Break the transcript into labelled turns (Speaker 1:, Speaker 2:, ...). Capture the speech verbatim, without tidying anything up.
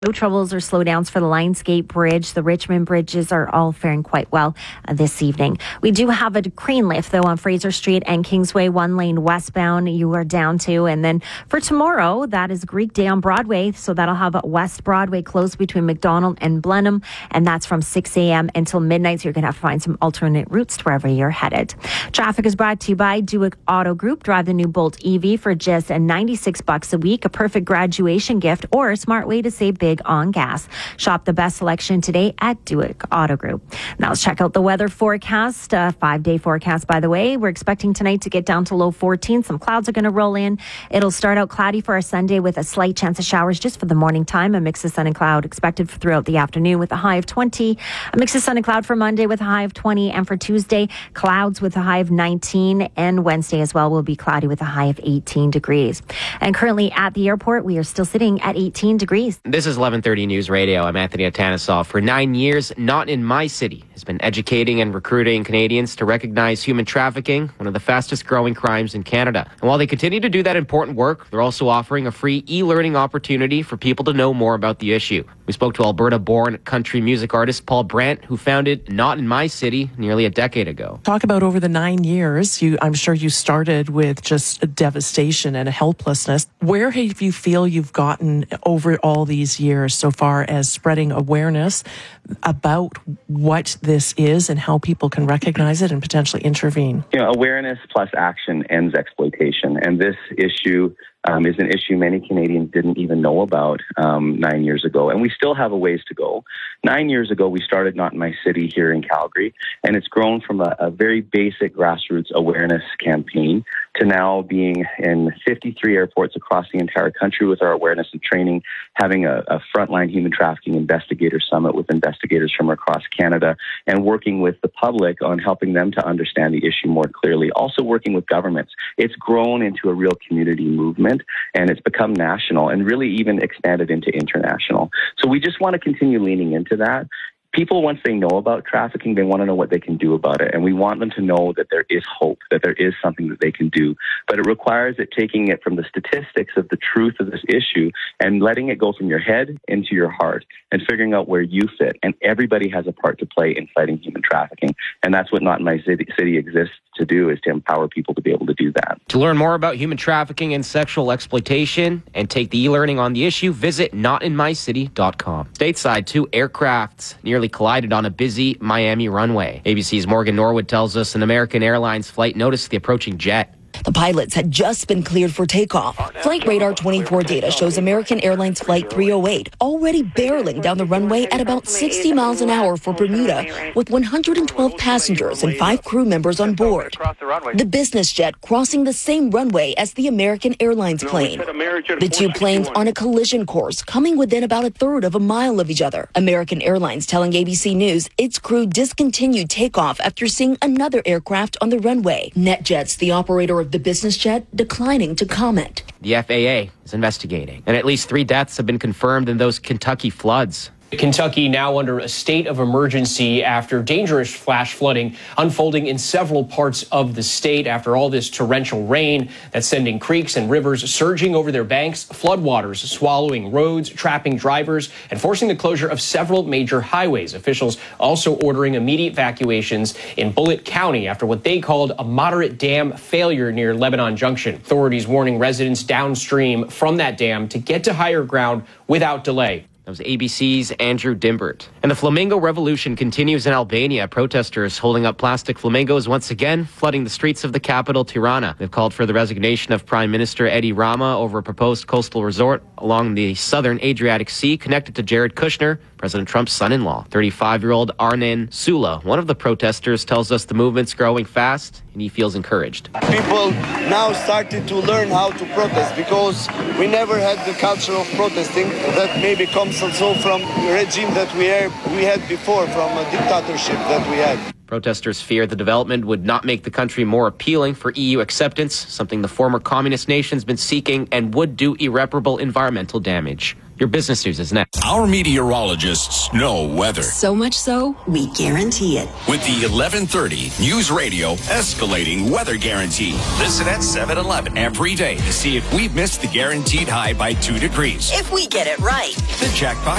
Speaker 1: No troubles or slowdowns for the Lionsgate Bridge. The Richmond bridges are all faring quite well uh, this evening. We do have a crane lift, though, on Fraser Street and Kingsway, one lane westbound. You are down to. And then for tomorrow, that is Greek Day on Broadway. So that'll have West Broadway closed between McDonald and Blenheim. And that's from six a.m. until midnight. So you're going to have to find some alternate routes to wherever you're headed. Traffic is brought to you by Duick Auto Group. Drive the new Bolt E V for just ninety-six bucks a week. A perfect graduation gift or a smart way to save big on gas. Shop the best selection today at Duick Auto Group. Now let's check out the weather forecast. Uh, five-day forecast, by the way. We're expecting tonight to get down to low fourteen. Some clouds are going to roll in. It'll start out cloudy for our Sunday with a slight chance of showers just for the morning time. A mix of sun and cloud expected throughout the afternoon with a high of twenty. A mix of sun and cloud for Monday with a high of twenty. And for Tuesday, clouds with a high of nineteen. And Wednesday as well will be cloudy with a high of eighteen degrees. And currently at the airport, we are still sitting at eighteen degrees.
Speaker 2: This is eleven thirty News Radio. I'm Anthony Atanasoff. For nine years, Not in My City has been educating and recruiting Canadians to recognize human trafficking, one of the fastest growing crimes in Canada. And while they continue to do that important work, they're also offering a free e-learning opportunity for people to know more about the issue. We spoke to Alberta-born country music artist Paul Brandt, who founded Not in My City nearly a decade ago.
Speaker 3: Talk about over the nine years, you, I'm sure you started with just a devastation and a helplessness. Where have you feel you've gotten over all these years so far as spreading awareness about what this is and how people can recognize it and potentially intervene?
Speaker 4: You know, awareness plus action ends exploitation. And this issue um, is an issue many Canadians didn't even know about um, nine years ago. And we still have a ways to go. Nine years ago, we started Not in My City here in Calgary, and it's grown from a, a very basic grassroots awareness campaign to now being in fifty-three airports across the entire country with our awareness and training, having a, a frontline human trafficking investigator summit with investigators from across Canada, and working with the public on helping them to understand the issue more clearly. Also working with governments. It's grown into a real community movement, and it's become national and really even expanded into international. So we just want to continue leaning into that. People, once they know about trafficking, they want to know what they can do about it. And we want them to know that there is hope, that there is something that they can do. But it requires it taking it from the statistics of the truth of this issue and letting it go from your head into your heart and figuring out where you fit. And everybody has a part to play in fighting human trafficking. And that's what Not in My City, City exists to do, is to empower people to be able to do that.
Speaker 2: To learn more about human trafficking and sexual exploitation and take the e-learning on the issue, visit not in my city dot com. Stateside, two aircrafts nearly collided on a busy Miami runway. A B C's Morgan Norwood tells us an American Airlines flight noticed the approaching jet.
Speaker 5: The pilots had just been cleared for takeoff. Flight Radar twenty-four data shows American Airlines Flight three oh eight already barreling down the runway at about sixty miles an hour for Bermuda, with one hundred twelve passengers and five crew members on board. The business jet crossing the same runway as the American Airlines plane. The two planes on a collision course, coming within about a third of a mile of each other. American Airlines telling A B C News its crew discontinued takeoff after seeing another aircraft on the runway. NetJets, the operator of the business jet, declining to comment.
Speaker 2: The F A A is investigating, and at least three deaths have been confirmed in those Kentucky floods.
Speaker 6: Kentucky now under a state of emergency after dangerous flash flooding unfolding in several parts of the state after all this torrential rain that's sending creeks and rivers surging over their banks, floodwaters swallowing roads, trapping drivers, and forcing the closure of several major highways. Officials also ordering immediate evacuations in Bullitt County after what they called a moderate dam failure near Lebanon Junction. Authorities warning residents downstream from that dam to get to higher ground without delay.
Speaker 2: That was A B C's Andrew Dimbert. And the Flamingo Revolution continues in Albania. Protesters holding up plastic flamingos once again, flooding the streets of the capital, Tirana. They've called for the resignation of Prime Minister Edi Rama over a proposed coastal resort along the southern Adriatic Sea connected to Jared Kushner, President Trump's son-in-law. thirty-five-year-old Arnen Sula, one of the protesters, tells us the movement's growing fast and he feels encouraged.
Speaker 7: People now started to learn how to protest because we never had the culture of protesting that maybe comes also from the regime that we had, we had before, from a dictatorship that we had.
Speaker 2: Protesters fear the development would not make the country more appealing for E U acceptance, something the former communist nation's been seeking, and would do irreparable environmental damage. Your business news is next.
Speaker 8: Our meteorologists know weather.
Speaker 9: So much so, we guarantee it.
Speaker 8: With the eleven thirty News Radio Escalating Weather Guarantee. Listen at seven eleven every day to see if we've missed the guaranteed high by two degrees.
Speaker 9: If we get it right.
Speaker 8: The jackpot